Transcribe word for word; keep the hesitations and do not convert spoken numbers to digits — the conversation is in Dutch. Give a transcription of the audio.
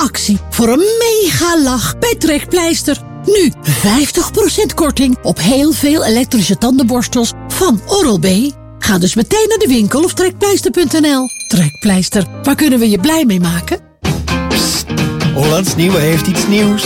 actie voor een mega lach bij Trekpleister. Nu vijftig procent korting op heel veel elektrische tandenborstels van Oral-B. Ga dus meteen naar de winkel of trekpleister punt n l. Trekpleister, waar kunnen we je blij mee maken? Psst, Hollands Nieuwe heeft iets nieuws.